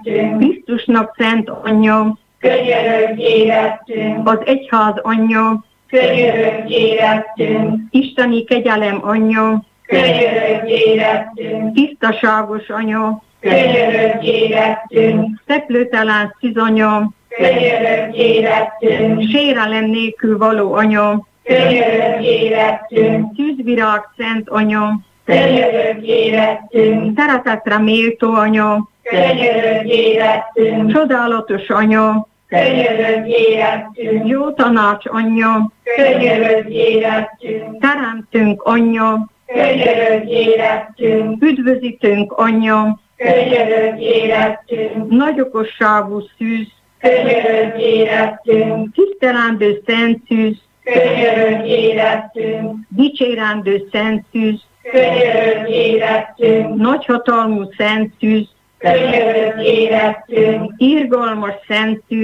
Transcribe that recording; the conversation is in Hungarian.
Krisztusnak szent anyja, könyörögj érettünk, az egyház anyja, könyörögj érettünk, isteni kegyelem anyja, könyörögj érettünk, tisztaságos anya, könyörögj érettünk, szeplőtelen szűzanya, könyörögj érettünk, sérelem nélkül való anya, könyörögj érettünk, tűzvirág szent anya, könyörögj érettünk, szeretetre méltó anya, könyörögj érettünk, csodálatos anya, könyörögj érettünk, jó tanács anyja, könyörögj érettünk, teremtünk anyja, könyörögj érettünk, üdvözítőnk anyja, könyörögj érettünk, nagyokosságú szűz, könyörögj érettünk, tisztelendő szent szűz, könyörögj érettünk, dicsérendő szent szűz, könyörögj érettünk, nagyhatalmú szent szűz, könyörögj érettünk, irgalmas szent szűz,